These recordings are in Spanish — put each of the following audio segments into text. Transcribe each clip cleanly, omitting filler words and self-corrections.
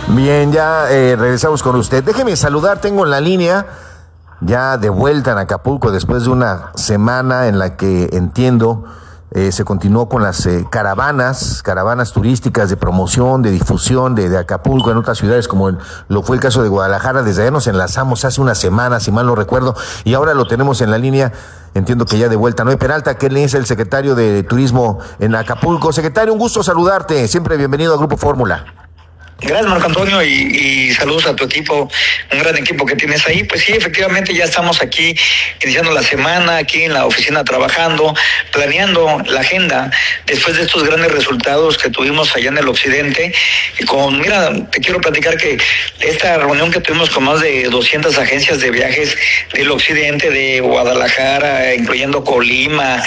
Bien, ya regresamos con usted. Déjeme saludar, tengo en la línea, ya de vuelta en Acapulco, después de una semana en la que entiendo se continuó con las caravanas turísticas de promoción, de difusión de Acapulco en otras ciudades, como lo fue el caso de Guadalajara. Desde allá nos enlazamos hace una semana, si mal no recuerdo, y ahora lo tenemos en la línea. Entiendo que ya de vuelta. Noé Peralta, que él es el secretario de Turismo en Acapulco. Secretario, un gusto saludarte. Siempre bienvenido a Grupo Fórmula. Gracias, Marco Antonio, y saludos a tu equipo, un gran equipo que tienes ahí. Pues sí, efectivamente ya estamos aquí iniciando la semana, aquí en la oficina trabajando, planeando la agenda después de estos grandes resultados que tuvimos allá en el occidente. Mira, te quiero platicar que esta reunión que tuvimos con más de 200 agencias de viajes del occidente, de Guadalajara, incluyendo Colima,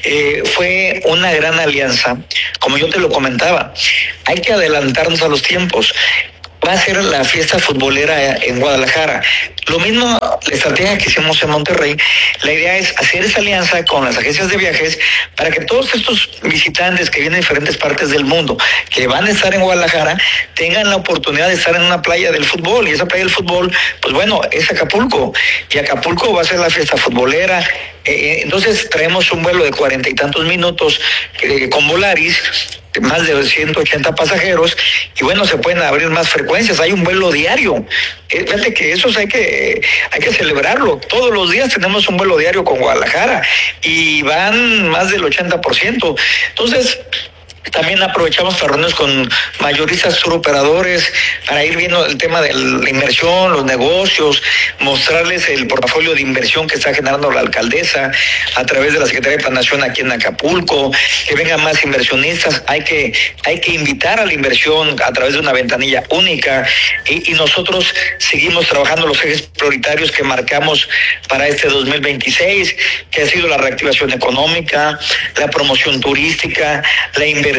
fue una gran alianza. Como yo te lo comentaba, hay que adelantarnos a los tiempos. Va a ser la fiesta futbolera en Guadalajara. Lo mismo, la estrategia que hicimos en Monterrey, la idea es hacer esa alianza con las agencias de viajes para que todos estos visitantes que vienen de diferentes partes del mundo, que van a estar en Guadalajara, tengan la oportunidad de estar en una playa del fútbol. Y esa playa del fútbol, pues bueno, es Acapulco. Y Acapulco va a ser la fiesta futbolera. Entonces traemos un vuelo de 40 y tantos minutos con Volaris, más de 180 pasajeros, y bueno, se pueden abrir más frecuencias. Hay un vuelo diario. Fíjate que eso hay que celebrarlo. Todos los días tenemos un vuelo diario con Guadalajara y van más del 80%. Entonces, también aprovechamos para reunirnos con mayoristas turoperadores para ir viendo el tema de la inversión, los negocios, mostrarles el portafolio de inversión que está generando la alcaldesa a través de la Secretaría de Planación aquí en Acapulco, que vengan más inversionistas. Hay que invitar a la inversión a través de una ventanilla única, y nosotros seguimos trabajando los ejes prioritarios que marcamos para este 2026, que ha sido la reactivación económica, la promoción turística, la inversión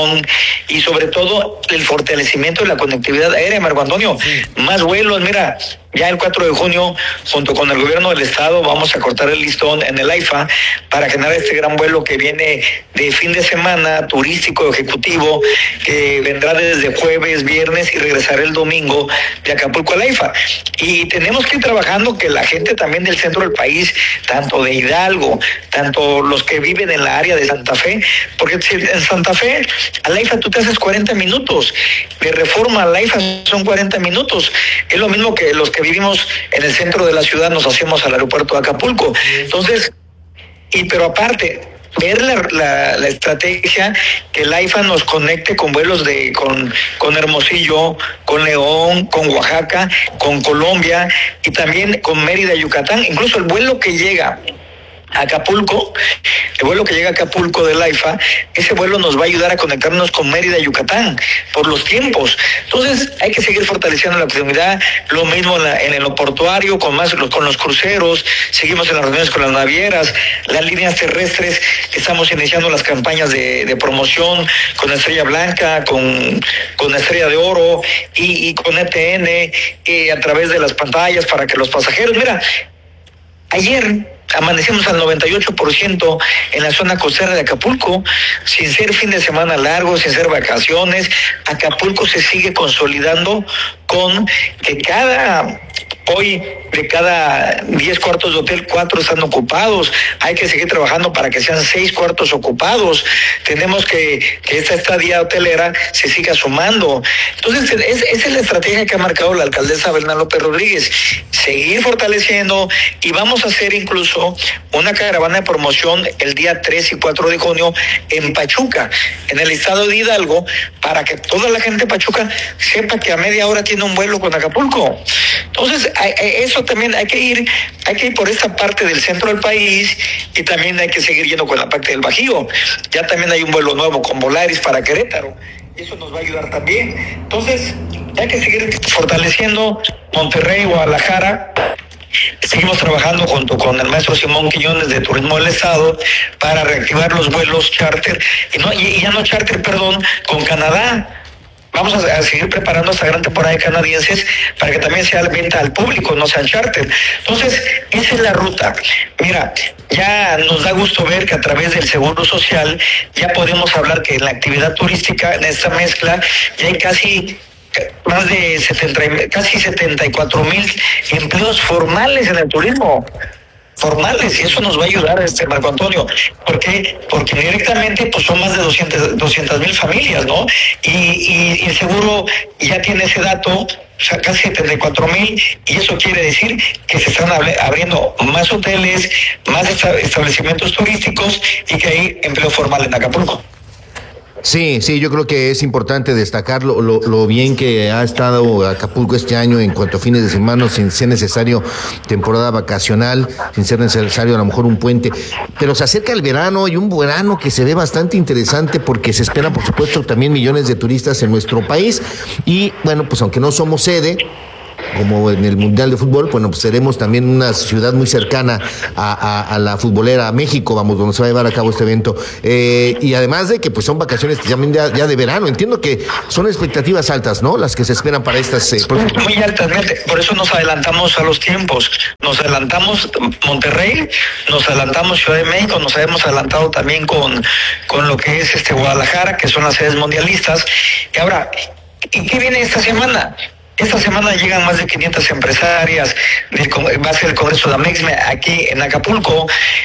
y sobre todo el fortalecimiento de la conectividad aérea, Marco Antonio. Más vuelos. Mira, ya el 4 de junio, junto con el gobierno del estado, vamos a cortar el listón en el AIFA para generar este gran vuelo que viene de fin de semana, turístico, ejecutivo, que vendrá desde jueves, viernes y regresará el domingo de Acapulco al AIFA. Y tenemos que ir trabajando que la gente también del centro del país, tanto de Hidalgo, tanto los que viven en la área de Santa Fe, porque en Santa Fe, al AIFA tú te haces 40 minutos, de Reforma al AIFA son 40 minutos. Es lo mismo que los que vivimos en el centro de la ciudad nos hacemos al aeropuerto de Acapulco. Entonces, pero aparte, ver la estrategia que el AIFA nos conecte con vuelos con Hermosillo, con León, con Oaxaca, con Colombia y también con Mérida, Yucatán. Incluso el vuelo que llega a Acapulco, del AIFA, ese vuelo nos va a ayudar a conectarnos con Mérida, Yucatán, por los tiempos. Entonces hay que seguir fortaleciendo la comunidad. Lo mismo en lo portuario, con los cruceros. Seguimos en las reuniones con las navieras, las líneas terrestres. Estamos iniciando las campañas de promoción con Estrella Blanca, con Estrella de Oro y con ETN, a través de las pantallas para que los pasajeros, mira, ayer amanecimos al 98% en la zona costera de Acapulco, sin ser fin de semana largo, sin ser vacaciones. Acapulco se sigue consolidando con que hoy de cada 10 cuartos de hotel, 4 están ocupados. Hay que seguir trabajando para que sean 6 cuartos ocupados. Tenemos que esta estadía hotelera se siga sumando. Entonces, esa es la estrategia que ha marcado la alcaldesa Belén López Rodríguez. Seguir fortaleciendo, y vamos a hacer incluso una caravana de promoción el día 3 y 4 de junio en Pachuca, en el estado de Hidalgo, para que toda la gente de Pachuca sepa que a media hora tiene un vuelo con Acapulco. Entonces, eso también hay que ir por esta parte del centro del país, y también hay que seguir yendo con la parte del Bajío. Ya también hay un vuelo nuevo con Volaris para Querétaro. Eso nos va a ayudar también. Entonces, hay que seguir fortaleciendo Monterrey, Guadalajara. Seguimos trabajando junto con el maestro Simón Quiñones de Turismo del Estado para reactivar los vuelos charter, con Canadá. Vamos a seguir preparando esta gran temporada de canadienses para que también sea venta al público, no sea charter. Entonces, esa es la ruta. Mira, ya nos da gusto ver que a través del Seguro Social ya podemos hablar que en la actividad turística, en esta mezcla, ya hay casi más de casi 74,000 empleos formales en el turismo. Formales, y eso nos va a ayudar, Marco Antonio. ¿Por qué? Porque directamente pues son más de 200,000 familias, ¿no? Y el seguro ya tiene ese dato, o sea, casi 74,000, y eso quiere decir que se están abriendo más hoteles, más establecimientos turísticos, y que hay empleo formal en Acapulco. Sí, yo creo que es importante destacar lo bien que ha estado Acapulco este año en cuanto a fines de semana, sin ser necesario temporada vacacional, sin ser necesario a lo mejor un puente, pero se acerca el verano y un verano que se ve bastante interesante porque se espera, por supuesto, también millones de turistas en nuestro país y, bueno, pues aunque no somos sede, como en el Mundial de Fútbol, bueno, pues seremos también una ciudad muy cercana a la futbolera, a México, vamos, donde se va a llevar a cabo este evento. Y además de que pues son vacaciones también ya de verano, entiendo que son expectativas altas, ¿no? Las que se esperan para estas... Muy altas, por eso nos adelantamos a los tiempos. Nos adelantamos Monterrey, nos adelantamos Ciudad de México, nos hemos adelantado también con lo que es Guadalajara, que son las sedes mundialistas. Y ahora, ¿y qué viene esta semana? Esta semana llegan más de 500 empresarias, va a ser el Congreso de Amexme aquí en Acapulco,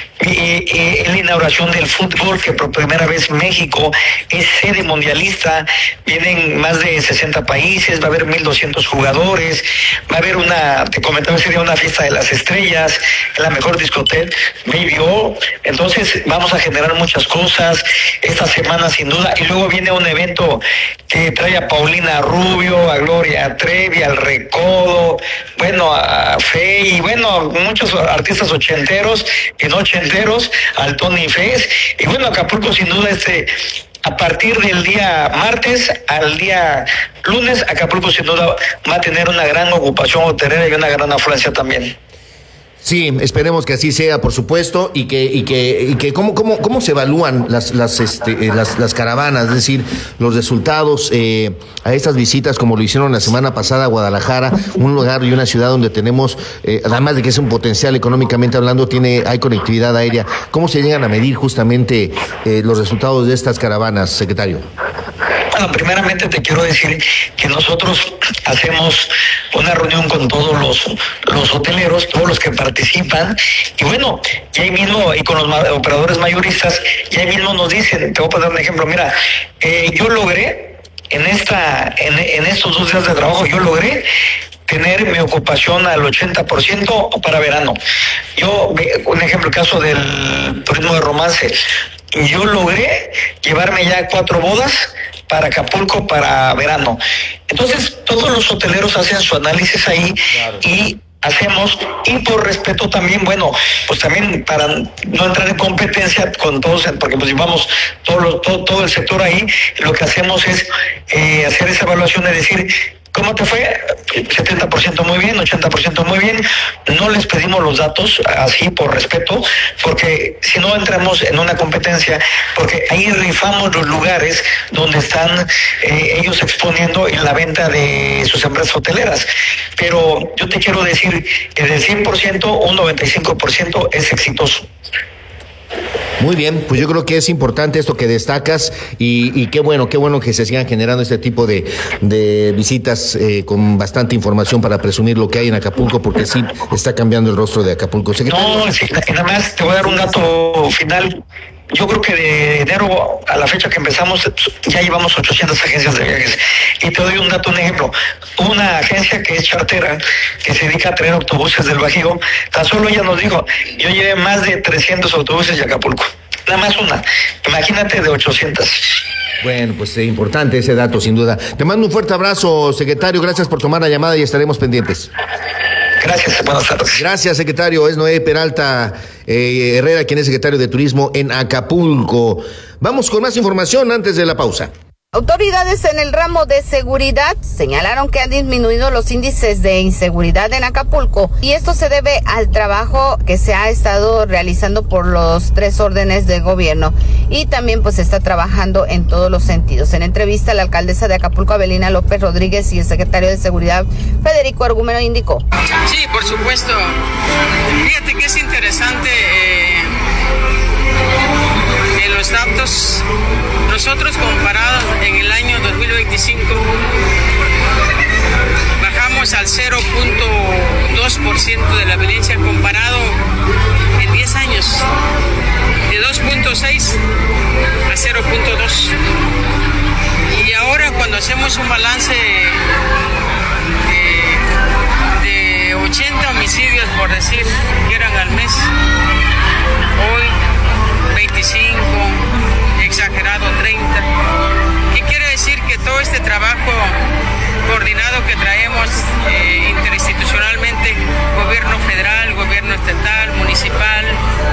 y la inauguración del fútbol, que por primera vez México es sede mundialista, vienen más de 60 países, va a haber 1,200 jugadores, va a haber te comentaba, sería una fiesta de las estrellas, la mejor discoteca, Baby O, entonces vamos a generar muchas cosas esta semana sin duda, y luego viene un evento que trae a Paulina Rubio, a Gloria Trevi, al Recodo, bueno, a Fey, bueno, muchos artistas ochenteros y no ochenteros, al Tony Fez, y bueno, Acapulco sin duda a partir del día martes al día lunes, Acapulco sin duda va a tener una gran ocupación hotelera y una gran afluencia también. Sí, esperemos que así sea, por supuesto, y que cómo se evalúan las caravanas, es decir, los resultados a estas visitas, como lo hicieron la semana pasada a Guadalajara, un lugar y una ciudad donde tenemos, además de que es un potencial económicamente hablando, hay conectividad aérea. ¿Cómo se llegan a medir justamente los resultados de estas caravanas, secretario? Bueno, primeramente te quiero decir que nosotros hacemos una reunión con todos los hoteleros, todos los que participan, y bueno, y ahí mismo, y con los operadores mayoristas, y ahí mismo nos dicen, te voy a poner un ejemplo, mira, yo logré, en estos 2 días de trabajo, yo logré tener mi ocupación al 80% para verano. Un ejemplo, el caso del turismo de romance, yo logré llevarme ya 4 bodas para Acapulco para verano. Entonces, todos los hoteleros hacen su análisis ahí, claro. Y hacemos, y por respeto también, bueno, pues también para no entrar en competencia con todos, porque pues llevamos todo el sector ahí, lo que hacemos es hacer esa evaluación, es decir, ¿cómo te fue? 70% muy bien, 80% muy bien. No les pedimos los datos así por respeto, porque si no entramos en una competencia, porque ahí rifamos los lugares donde están ellos exponiendo en la venta de sus empresas hoteleras. Pero yo te quiero decir que del 100%, un 95% es exitoso. Muy bien, pues yo creo que es importante esto que destacas y qué bueno que se sigan generando este tipo de visitas con bastante información para presumir lo que hay en Acapulco, porque sí está cambiando el rostro de Acapulco. No, sí, nada más te voy a dar un dato final. Yo creo que de enero a la fecha que empezamos ya llevamos 800 agencias de viajes. Y te doy un dato, un ejemplo. Una agencia que es chartera, que se dedica a traer autobuses del Bajío, tan solo ella nos dijo, yo llevé más de 300 autobuses de Acapulco. Nada más una. Imagínate de 800. Bueno, pues es importante ese dato, sin duda. Te mando un fuerte abrazo, secretario. Gracias por tomar la llamada y estaremos pendientes. Gracias, buenas tardes. Gracias, secretario. Es Noé Peralta Herrera, quien es secretario de Turismo en Acapulco. Vamos con más información antes de la pausa. Autoridades en el ramo de seguridad señalaron que han disminuido los índices de inseguridad en Acapulco y esto se debe al trabajo que se ha estado realizando por los 3 órdenes de gobierno y también pues se está trabajando en todos los sentidos. En entrevista, la alcaldesa de Acapulco, Abelina López Rodríguez, y el secretario de Seguridad, Federico Argumero, indicó. Sí, por supuesto. Fíjate que es interesante los datos. Nosotros comparados en el año 2025 llegamos al 0.2% de la violencia comparado en 10 años, de 2.6 a 0.2. Y ahora cuando hacemos un balance de 80 homicidios, por decir, que eran al mes, hoy 25, exagerado 30. ¿Qué quiere decir? Que todo este trabajo coordinado que traemos interinstitucionalmente, gobierno federal, gobierno estatal, municipal,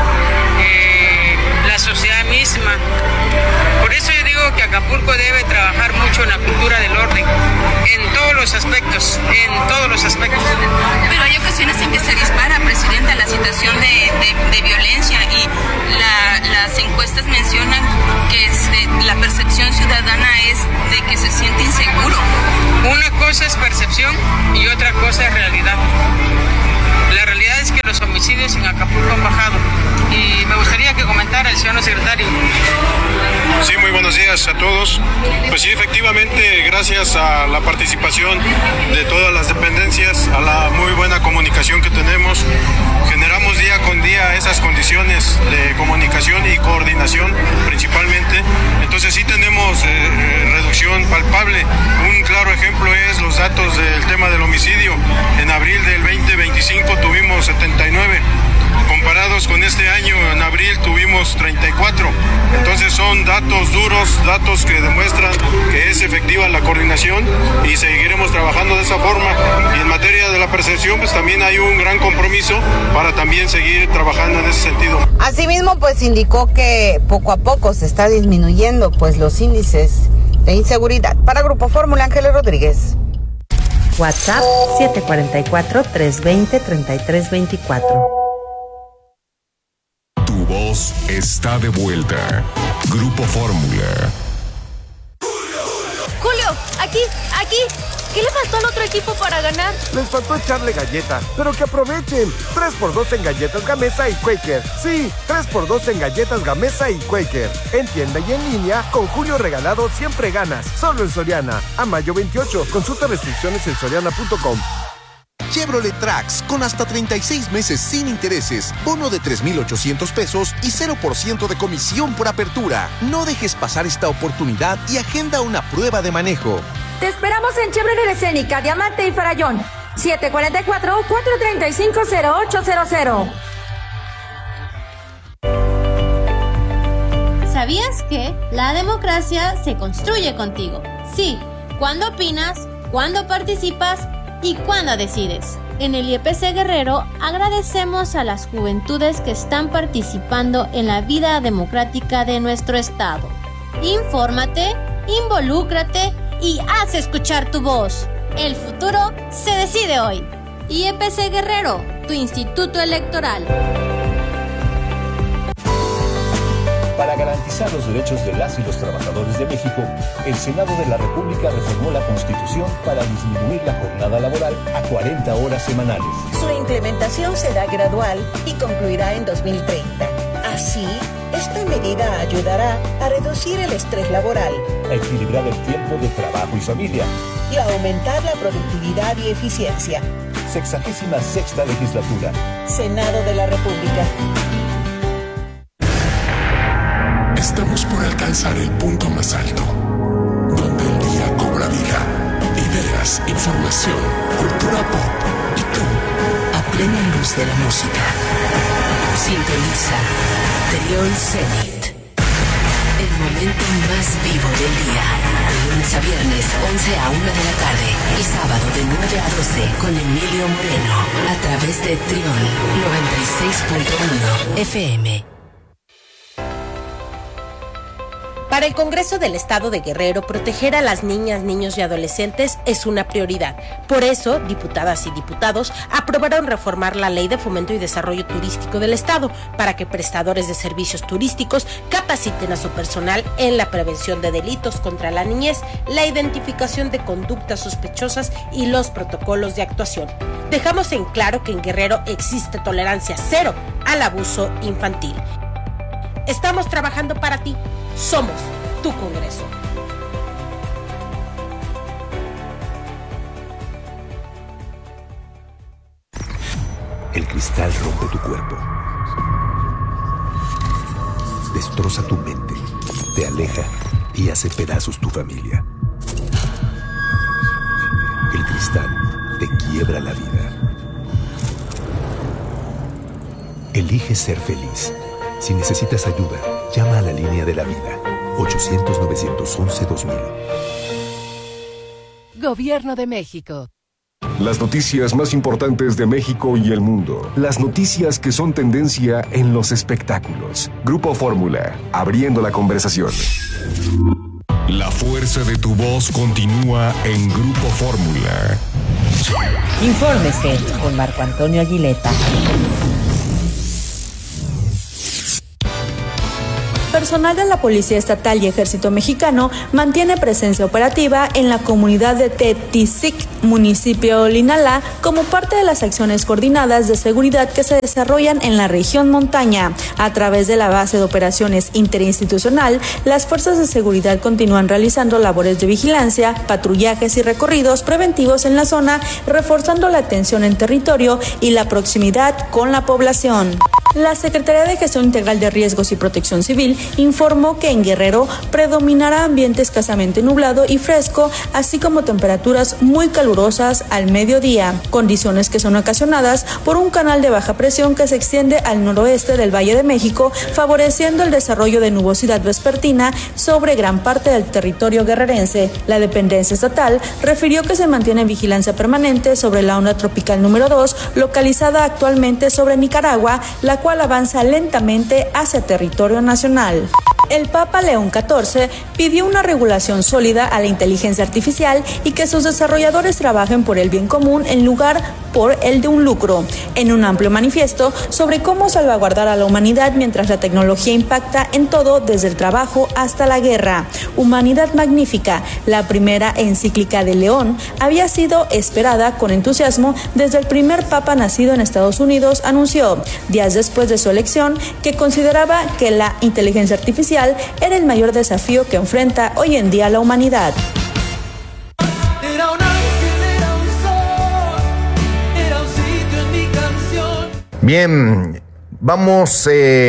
la sociedad misma. Por eso yo digo que Acapulco debe trabajar mucho en la cultura del orden, en todos los aspectos, Pero hay ocasiones en que se dispara, Presidenta, la situación de violencia, y las encuestas mencionan que la percepción ciudadana es de que se siente inseguro. Una cosa es percepción y otra cosa es realidad. La realidad es que los homicidios en Acapulco han bajado, y me gustaría que comentara el ciudadano secretario. Sí, muy buenos días a todos. Pues sí, efectivamente, gracias a la participación de todas las dependencias, a la muy buena comunicación que tenemos, generamos día con día esas condiciones de comunicación y coordinación principalmente. Entonces sí tenemos reducción palpable. Un claro ejemplo es los datos del tema del homicidio. En abril del 2025 tuvimos 79. Comparados con este año, en abril tuvimos 34. Entonces son datos duros, datos que demuestran que es efectiva la coordinación, y seguiremos trabajando de esa forma. Y en materia de la percepción, pues también hay un gran compromiso para también seguir trabajando en ese sentido. Asimismo, pues indicó que poco a poco se está disminuyendo pues los índices de inseguridad. Para Grupo Fórmula, Ángeles Rodríguez. WhatsApp 744-320-3324. Tu voz está de vuelta. Grupo Fórmula. Julio, aquí. ¿Qué le faltó al otro equipo para ganar? Les faltó echarle galleta, pero que aprovechen. 3x2 en galletas Gamesa y Quaker. Sí, 3x2 en galletas Gamesa y Quaker. En tienda y en línea, con Julio regalado siempre ganas. Solo en Soriana. A mayo 28. Consulta restricciones en soriana.com. Chevrolet Trax con hasta 36 meses sin intereses, bono de 3,800 pesos y 0% de comisión por apertura. No dejes pasar esta oportunidad y agenda una prueba de manejo. Te esperamos en Chevrolet Escénica, Diamante y Farallón. 744-435-0800. ¿Sabías que la democracia se construye contigo? Sí, cuando opinas, cuando participas y cuando decides. En el IEPC Guerrero agradecemos a las juventudes que están participando en la vida democrática de nuestro estado. Infórmate, involúcrate y haz escuchar tu voz. El futuro se decide hoy. IEPC Guerrero, tu instituto electoral. Para garantizar los derechos de las y los trabajadores de México, el Senado de la República reformó la Constitución para disminuir la jornada laboral a 40 horas semanales. Su implementación será gradual y concluirá en 2030. Así, esta medida ayudará a reducir el estrés laboral, a equilibrar el tiempo de trabajo y familia y a aumentar la productividad y eficiencia. 66ª legislatura. Senado de la República. Estamos por alcanzar el punto más alto, donde el día cobra vida, ideas, información, cultura pop y tú, a plena luz de la música. Sintoniza Trión Zenit, el momento más vivo del día, de lunes a viernes 11 a 1 de la tarde y sábado de 9 a 12 con Emilio Moreno, a través de Trión 96.1 FM. Para el Congreso del Estado de Guerrero, proteger a las niñas, niños y adolescentes es una prioridad. Por eso, diputadas y diputados aprobaron reformar la Ley de Fomento y Desarrollo Turístico del Estado para que prestadores de servicios turísticos capaciten a su personal en la prevención de delitos contra la niñez, la identificación de conductas sospechosas y los protocolos de actuación. Dejamos en claro que en Guerrero existe tolerancia cero al abuso infantil. Estamos trabajando para ti. Somos tu Congreso. El cristal rompe tu cuerpo. Destroza tu mente, te aleja y hace pedazos tu familia. El cristal te quiebra la vida. Elige ser feliz. Si necesitas ayuda, llama a la línea de la vida. 800-911-2000. Gobierno de México. Las noticias más importantes de México y el mundo. Las noticias que son tendencia en los espectáculos. Grupo Fórmula, abriendo la conversación. La fuerza de tu voz continúa en Grupo Fórmula. Infórmese con Marco Antonio Aguileta. Personal de la Policía Estatal y Ejército Mexicano mantiene presencia operativa en la comunidad de Tetisic, municipio de Linalá, como parte de las acciones coordinadas de seguridad que se desarrollan en la región montaña. A través de la base de operaciones interinstitucional, las fuerzas de seguridad continúan realizando labores de vigilancia, patrullajes y recorridos preventivos en la zona, reforzando la atención en territorio y la proximidad con la población. La Secretaría de Gestión Integral de Riesgos y Protección Civil informó que en Guerrero predominará ambiente escasamente nublado y fresco, así como temperaturas muy calurosas al mediodía, condiciones que son ocasionadas por un canal de baja presión que se extiende al noroeste del Valle de México, favoreciendo el desarrollo de nubosidad vespertina sobre gran parte del territorio guerrerense. La dependencia estatal refirió que se mantiene en vigilancia permanente sobre la onda tropical número 2, localizada actualmente sobre Nicaragua, la cual avanza lentamente hacia territorio nacional. El Papa León XIV pidió una regulación sólida a la inteligencia artificial y que sus desarrolladores trabajen por el bien común en lugar por el de un lucro, en un amplio manifiesto sobre cómo salvaguardar a la humanidad mientras la tecnología impacta en todo desde el trabajo hasta la guerra. Humanidad Magnífica, la primera encíclica de León, había sido esperada con entusiasmo desde el primer papa nacido en Estados Unidos, anunció, días después de su elección, que consideraba que la inteligencia artificial era el mayor desafío que enfrenta hoy en día la humanidad. Bien, vamos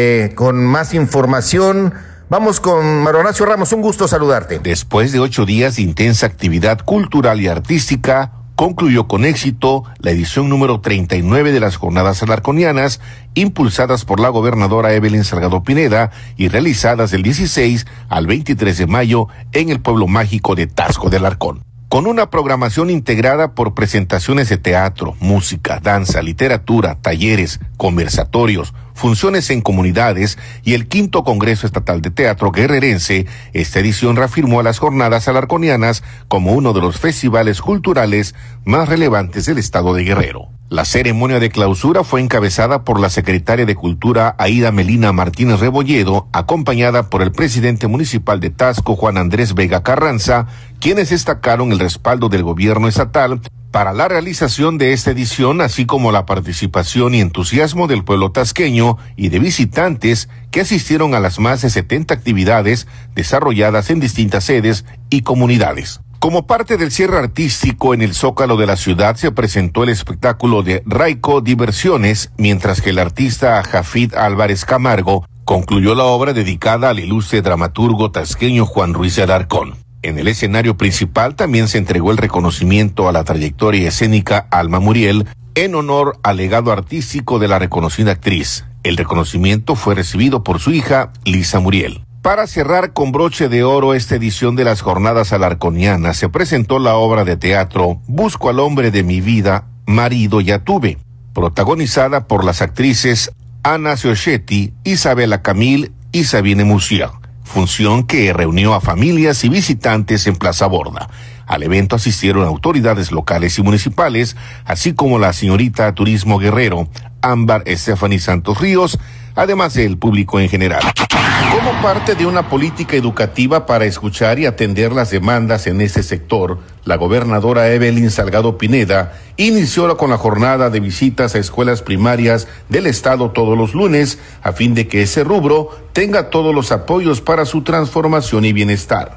con más información. Vamos con Mario Horacio Ramos, un gusto saludarte. Después de 8 días de intensa actividad cultural y artística, concluyó con éxito la edición número 39 de las Jornadas Alarconianas, impulsadas por la gobernadora Evelyn Salgado Pineda y realizadas del 16 al 23 de mayo en el pueblo mágico de Taxco de Alarcón. Con una programación integrada por presentaciones de teatro, música, danza, literatura, talleres, conversatorios, funciones en comunidades y el 5º Congreso Estatal de Teatro Guerrerense, esta edición reafirmó a las Jornadas Alarconianas como uno de los festivales culturales más relevantes del estado de Guerrero. La ceremonia de clausura fue encabezada por la secretaria de Cultura Aida Melina Martínez Rebolledo, acompañada por el presidente municipal de Taxco, Juan Andrés Vega Carranza, quienes destacaron el respaldo del gobierno estatal para la realización de esta edición, así como la participación y entusiasmo del pueblo tasqueño y de visitantes que asistieron a las más de 70 actividades desarrolladas en distintas sedes y comunidades. Como parte del cierre artístico en el Zócalo de la ciudad se presentó el espectáculo de Raico Diversiones, mientras que el artista Jafid Álvarez Camargo concluyó la obra dedicada al ilustre dramaturgo tasqueño Juan Ruiz de Alarcón. En el escenario principal también se entregó el reconocimiento a la trayectoria escénica Alma Muriel en honor al legado artístico de la reconocida actriz. El reconocimiento fue recibido por su hija, Lisa Muriel. Para cerrar con broche de oro esta edición de las Jornadas Alarconianas, se presentó la obra de teatro Busco al hombre de mi vida, marido ya tuve, protagonizada por las actrices Ana Ciochetti, Isabela Camil y Sabine Musier. Función que reunió a familias y visitantes en Plaza Borda. Al evento asistieron autoridades locales y municipales, así como la señorita Turismo Guerrero, Ámbar Estefany Santos Ríos, además del público en general. Como parte de una política educativa para escuchar y atender las demandas en este sector, la gobernadora Evelyn Salgado Pineda inició con la jornada de visitas a escuelas primarias del estado todos los lunes, a fin de que ese rubro tenga todos los apoyos para su transformación y bienestar.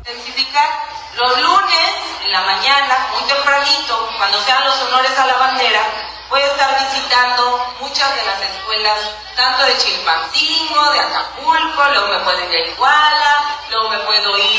Los lunes, en la mañana, muy tempranito, cuando sean los honores a la bandera, Voy a estar visitando muchas de las escuelas, tanto de Chilpancingo, de Acapulco, luego me puedo ir a Iguala, luego me puedo ir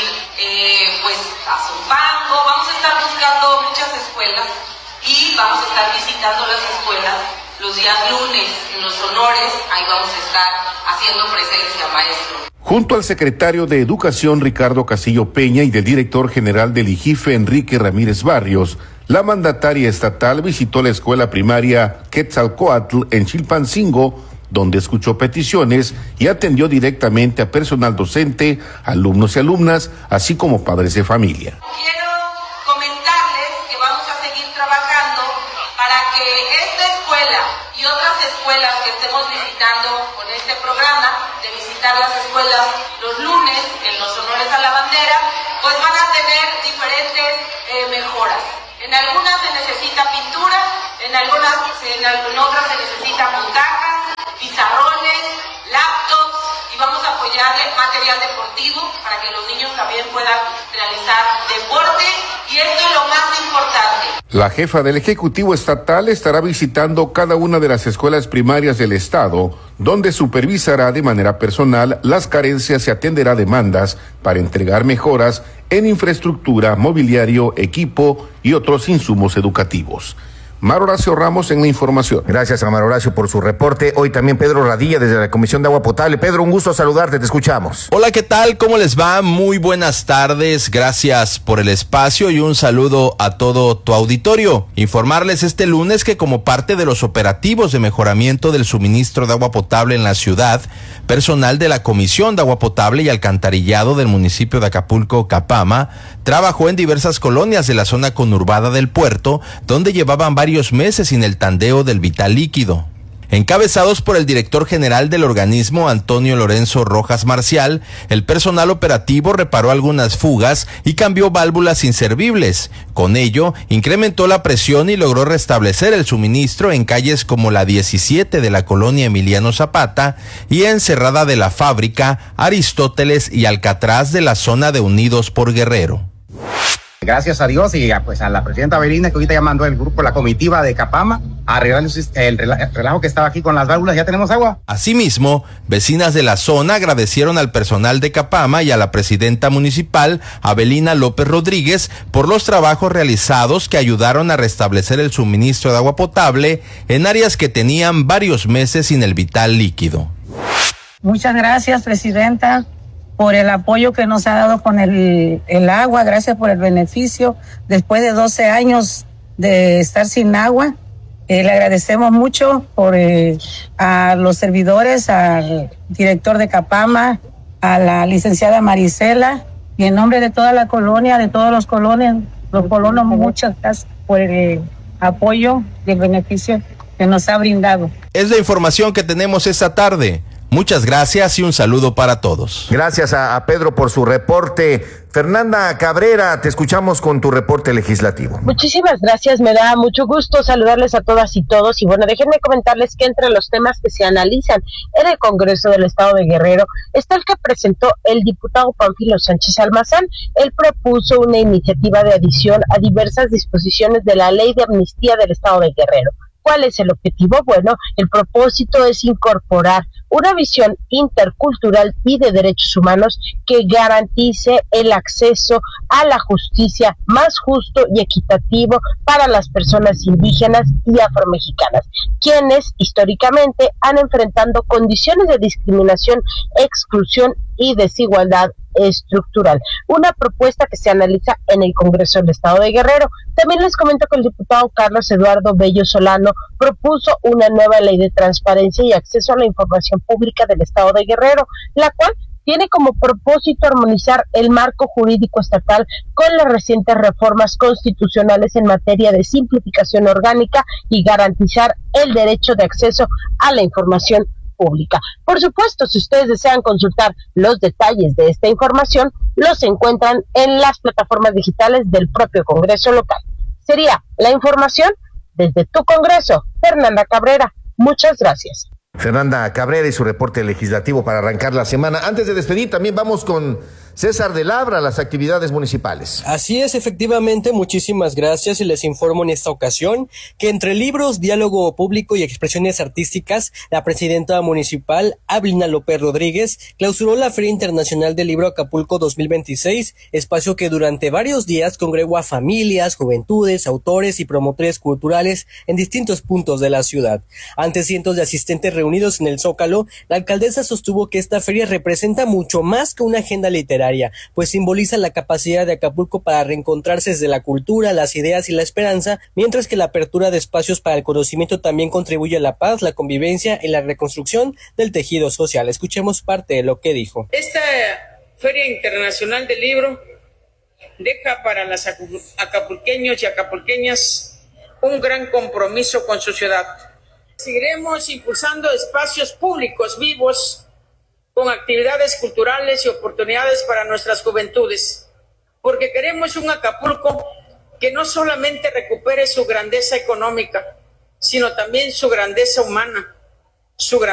a Zumpango. Vamos a estar buscando muchas escuelas y vamos a estar visitando las escuelas los días lunes en los honores. Ahí vamos a estar haciendo presencia, maestro. Junto al secretario de Educación Ricardo Castillo Peña y del director general del IGIFE Enrique Ramírez Barrios, la mandataria estatal visitó la escuela primaria Quetzalcoatl en Chilpancingo, donde escuchó peticiones y atendió directamente a personal docente, alumnos y alumnas, así como padres de familia. Quiero comentarles que vamos a seguir trabajando para que esta escuela y otras escuelas que estemos visitando con este programa de visitar las escuelas los lunes en los honores a la bandera, pues van a tener diferentes mejoras. En algunas se necesita pintura, en otras se necesitan butacas, pizarrones, laptops, y vamos a apoyarle material deportivo para que los niños también puedan realizar deporte, y esto es lo más importante. La jefa del Ejecutivo Estatal estará visitando cada una de las escuelas primarias del Estado, donde supervisará de manera personal las carencias y atenderá demandas para entregar mejoras en infraestructura, mobiliario, equipo y otros insumos educativos. Mar Horacio Ramos en la información. Gracias a Mar Horacio por su reporte. Hoy también Pedro Radilla desde la Comisión de Agua Potable. Pedro, un gusto saludarte, te escuchamos. Hola, ¿qué tal? ¿Cómo les va? Muy buenas tardes, gracias por el espacio y un saludo a todo tu auditorio. Informarles este lunes que como parte de los operativos de mejoramiento del suministro de agua potable en la ciudad, personal de la Comisión de Agua Potable y Alcantarillado del municipio de Acapulco, Capama, trabajó en diversas colonias de la zona conurbada del puerto, donde llevaban varios meses sin el tandeo del vital líquido. Encabezados por el director general del organismo, Antonio Lorenzo Rojas Marcial, el personal operativo reparó algunas fugas y cambió válvulas inservibles. Con ello, incrementó la presión y logró restablecer el suministro en calles como la 17 de la colonia Emiliano Zapata y en Cerrada de la Fábrica, Aristóteles y Alcatraz de la zona de Unidos por Guerrero. Gracias a Dios y a la presidenta Avelina, que ahorita ya mandó el grupo, la comitiva de Capama, a arreglar el relajo que estaba aquí con las válvulas. Ya tenemos agua. Asimismo, vecinas de la zona agradecieron al personal de Capama y a la presidenta municipal, Avelina López Rodríguez, por los trabajos realizados que ayudaron a restablecer el suministro de agua potable en áreas que tenían varios meses sin el vital líquido. Muchas gracias, presidenta, por el apoyo que nos ha dado con el agua. Gracias por el beneficio. Después de 12 años de estar sin agua, le agradecemos mucho a los servidores, al director de Capama, a la licenciada Marisela, y en nombre de toda la colonia, de todos los colonos, muchas gracias por el apoyo y el beneficio que nos ha brindado. Es la información que tenemos esta tarde. Muchas gracias y un saludo para todos. Gracias a Pedro por su reporte. Fernanda Cabrera, te escuchamos con tu reporte legislativo. Muchísimas gracias, me da mucho gusto saludarles a todas y todos. Y bueno, déjenme comentarles que entre los temas que se analizan en el Congreso del Estado de Guerrero está el que presentó el diputado Pánfilo Sánchez Almazán. Él propuso una iniciativa de adición a diversas disposiciones de la Ley de Amnistía del Estado de Guerrero. ¿Cuál es el objetivo? Bueno, el propósito es incorporar una visión intercultural y de derechos humanos que garantice el acceso a la justicia más justo y equitativo para las personas indígenas y afromexicanas, quienes históricamente han enfrentado condiciones de discriminación, exclusión y desigualdad estructural. Una propuesta que se analiza en el Congreso del Estado de Guerrero. También les comento que el diputado Carlos Eduardo Bello Solano propuso una nueva ley de transparencia y acceso a la información pública del Estado de Guerrero, la cual tiene como propósito armonizar el marco jurídico estatal con las recientes reformas constitucionales en materia de simplificación orgánica y garantizar el derecho de acceso a la información pública. Por supuesto, si ustedes desean consultar los detalles de esta información, los encuentran en las plataformas digitales del propio Congreso local. Sería la información desde tu Congreso. Fernanda Cabrera, muchas gracias. Fernanda Cabrera y su reporte legislativo para arrancar la semana. Antes de despedir, también vamos con César de Labra, las actividades municipales. Así es, efectivamente, muchísimas gracias y les informo en esta ocasión que entre libros, diálogo público y expresiones artísticas, la presidenta municipal, Ablina López Rodríguez, clausuró la Feria Internacional del Libro Acapulco 2026, espacio que durante varios días congregó a familias, juventudes, autores y promotores culturales en distintos puntos de la ciudad. Ante cientos de asistentes reunidos en el Zócalo, la alcaldesa sostuvo que esta feria representa mucho más que una agenda literaria, pues simboliza la capacidad de Acapulco para reencontrarse desde la cultura, las ideas y la esperanza, mientras que la apertura de espacios para el conocimiento también contribuye a la paz, la convivencia y la reconstrucción del tejido social. Escuchemos parte de lo que dijo. Esta Feria Internacional del Libro deja para los acapulqueños y acapulqueñas un gran compromiso con su ciudad. Seguiremos impulsando espacios públicos vivos con actividades culturales y oportunidades para nuestras juventudes, porque queremos un Acapulco que no solamente recupere su grandeza económica, sino también su grandeza humana, su